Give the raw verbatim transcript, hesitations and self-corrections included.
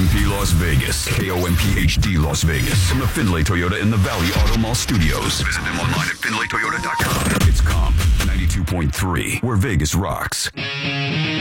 M P Las Vegas. K O M P H D Las Vegas. From the Findlay Toyota in the Valley Auto Mall Studios. Visit them online at Findlay Toyota dot com. It's Comp ninety-two point three, where Vegas rocks.